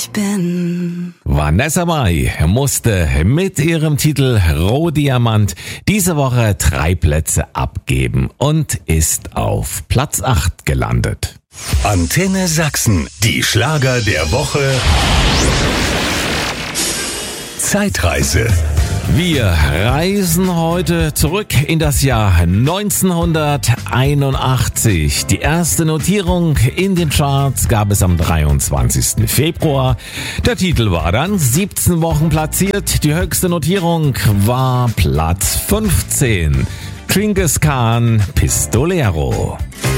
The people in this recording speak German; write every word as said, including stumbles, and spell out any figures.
Ich bin Vanessa Mai musste mit ihrem Titel Rohdiamant diese Woche drei Plätze abgeben und ist auf Platz acht gelandet. Antenne Sachsen, die Schlager der Woche. Zeitreise. Wir reisen heute zurück in das Jahr neunzehnhunderteinundachtzig. Die erste Notierung in den Charts gab es am dreiundzwanzigsten Februar. Der Titel war dann siebzehn Wochen platziert. Die höchste Notierung war Platz fünfzehn. Genghis Khan, Pistolero.